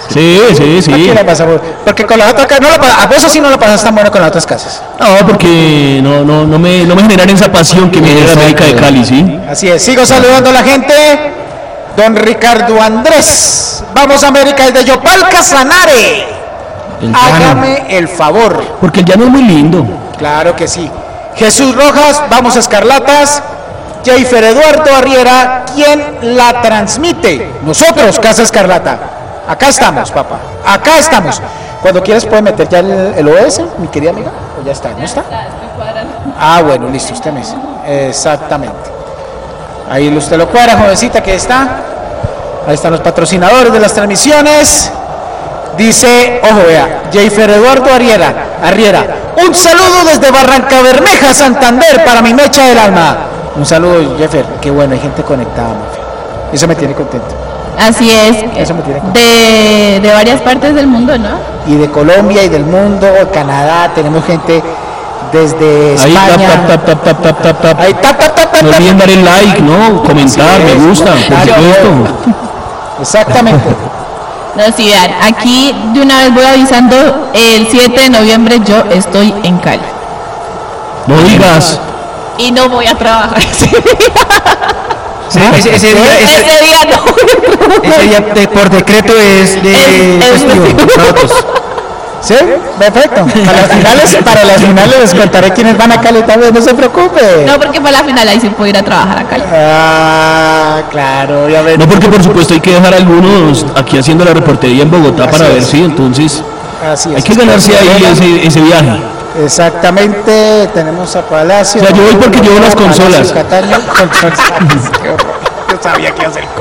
Sí. Aquí la pasa, porque con las otras casas, a vos sí no lo pasas tan bueno con las otras casas. No, porque no me generan esa pasión que me genera América de Cali, ¿sí? Así es, sigo saludando a la gente. Don Ricardo Andrés, vamos América desde Yopal Casanare. Hágame el favor. Porque el llano es muy lindo. Claro que sí. Jesús Rojas, vamos a Escarlatas. Jeifer Eduardo Arriera, ¿quién la transmite? Nosotros, Casa Escarlata. Acá estamos, papá. Acá estamos. Cuando quieras puedes meter ya el OS, mi querida amiga. ¿O ya está? ¿No está? Ah, bueno, listo, usted me dice. Exactamente. Ahí usted lo cuadra, jovencita, que está. Ahí están los patrocinadores de las transmisiones. Dice, ojo, vea, Jeifer Eduardo Arriera. Un saludo desde Barranca Bermeja, Santander, para mi mecha del alma. Un saludo, Jeifer. Qué bueno, hay gente conectada, Mafia. Eso me tiene contento. Así es. Eso me tiene contento. De varias partes del mundo, ¿no? Y de Colombia y del mundo, Canadá, tenemos gente desde España. Ahí tap. No olviden dar el like, ¿no? Comentar, me gusta, por supuesto. Exactamente. No, sí, vean, aquí de una vez voy avisando, el 7 de noviembre yo estoy en Cali. No digas. Y no voy a trabajar ese Ese día no. Ese día por decreto es de festivo. ¿Sí? Perfecto. Para las finales les contaré quiénes van a Cali también, no se preocupe. No, porque para la final ahí sí puedo ir a trabajar a Cali. Ah, claro, obviamente. No, porque por supuesto hay que dejar algunos aquí haciendo la reportería en Bogotá para ver si entonces hay que ganarse ahí ese viaje. Exactamente, tenemos a Palacio. O sea, yo voy porque llevo las consolas. Yo sabía que iba a ser